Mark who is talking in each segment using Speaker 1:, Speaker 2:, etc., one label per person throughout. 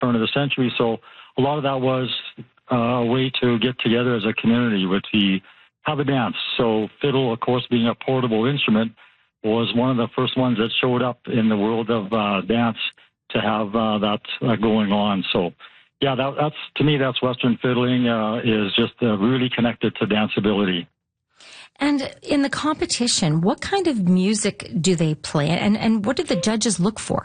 Speaker 1: turn of the century. So a lot of that was a way to get together as a community, with the have a dance. So fiddle, of course, being a portable instrument, was one of the first ones that showed up in the world of dance to have that going on. So, yeah, that's to me, that's Western fiddling is just really connected to danceability.
Speaker 2: And in the competition, what kind of music do they play, and what do the judges look for?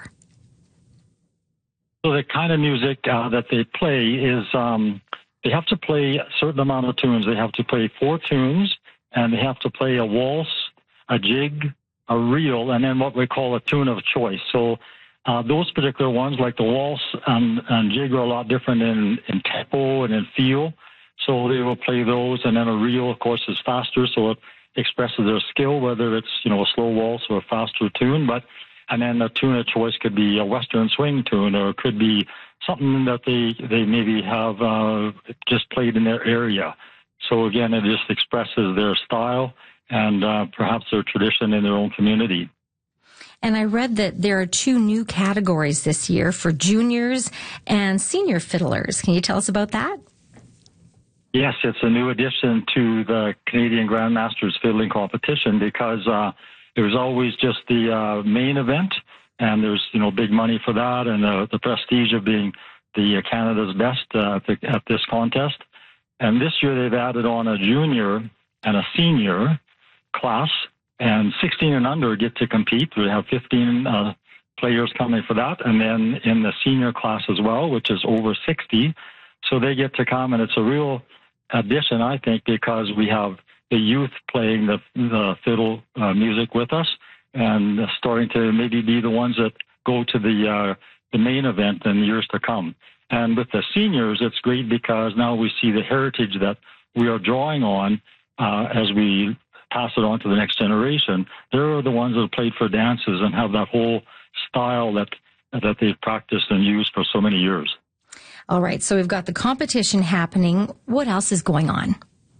Speaker 1: So the kind of music that they play is they have to play a certain amount of tunes. They have to play 4 tunes, and they have to play a waltz, a jig, a reel, and then what we call a tune of choice. So those particular ones, like the waltz and jig, are a lot different in tempo and in feel. So they will play those, and then a reel, of course, is faster, so it expresses their skill, whether it's, a slow waltz or a faster tune. And then a tune of choice could be a Western swing tune, or it could be something that they maybe have just played in their area. So again, it just expresses their style and perhaps their tradition in their own community.
Speaker 2: And I read that there are 2 new categories this year for juniors and senior fiddlers. Can you tell us about that?
Speaker 1: Yes, it's a new addition to the Canadian Grandmasters Fiddling Competition, because there's always just the main event, and there's big money for that, and the prestige of being the Canada's best at this contest. And this year they've added on a junior and a senior class, and 16 and under get to compete. We have 15 players coming for that, and then in the senior class as well, which is over 60, so they get to come, and it's a real addition, I think, because we have the youth playing the fiddle music with us, and starting to maybe be the ones that go to the main event in years to come. And with the seniors, it's great because now we see the heritage that we are drawing on as we pass it on to the next generation. They're the ones that have played for dances and have that whole style that they've practiced and used for so many years.
Speaker 2: All right, so we've got the competition happening. What else is going on?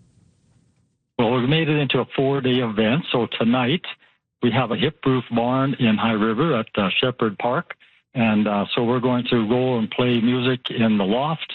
Speaker 1: Well, we've made it into a 4-day event. So tonight we have a hip-proof barn in High River at Shepherd Park. And so we're going to go and play music in the loft.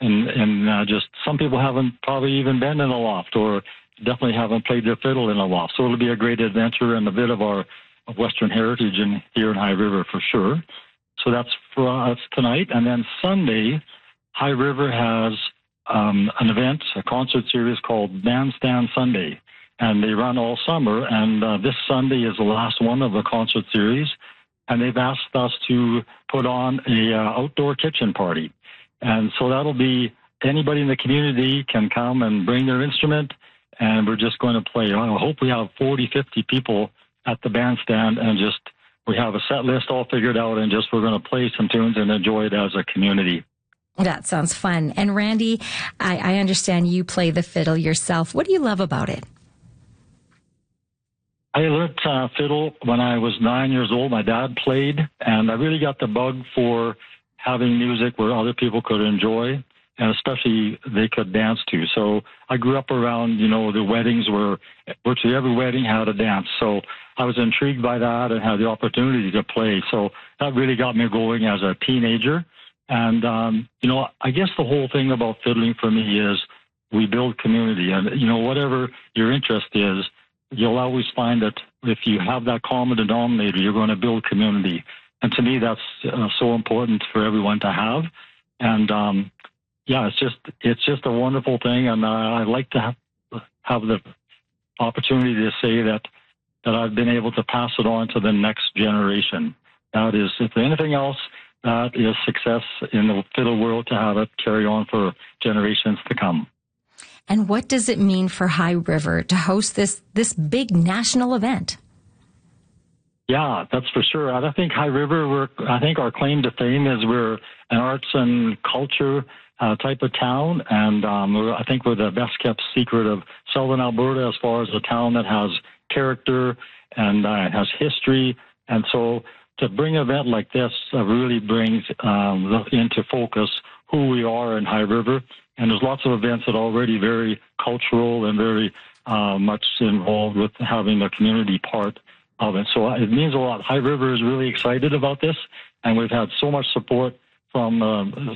Speaker 1: And just some people haven't probably even been in a loft, or definitely haven't played their fiddle in a loft. So it'll be a great adventure and a bit of our Western heritage here in High River for sure. So that's for us tonight. And then Sunday, High River has an event, a concert series called Bandstand Sunday. And they run all summer. And this Sunday is the last one of the concert series. And they've asked us to put on a outdoor kitchen party. And so that'll be anybody in the community can come and bring their instrument. And we're just going to play. I hope we have 40, 50 people at the bandstand, and just we have a set list all figured out, and just we're going to play some tunes and enjoy it as a community.
Speaker 2: That sounds fun. And Randy, I understand you play the fiddle yourself. What do you love about it?
Speaker 1: I learned fiddle when I was 9 years old. My dad played, and I really got the bug for having music where other people could enjoy, and especially they could dance to. So I grew up around, the weddings where virtually every wedding had a dance. So I was intrigued by that and had the opportunity to play. So that really got me going as a teenager. And, I guess the whole thing about fiddling for me is we build community. And, whatever your interest is, you'll always find that if you have that common denominator, you're going to build community. And to me, that's so important for everyone to have. And, it's just a wonderful thing. And I like to have the opportunity to say that I've been able to pass it on to the next generation. That is, if anything else, that is success in the fiddle world, to have it carry on for generations to come.
Speaker 2: And what does it mean for High River to host this big national event?
Speaker 1: Yeah, that's for sure. I think High River, I think our claim to fame is we're an arts and culture type of town, and I think we're the best kept secret of Southern Alberta as far as a town that has character and has history. And so to bring an event like this really brings into focus who we are in High River. And there's lots of events that are already very cultural and very much involved with having the community part of it. So it means a lot. High River is really excited about this, and we've had so much support from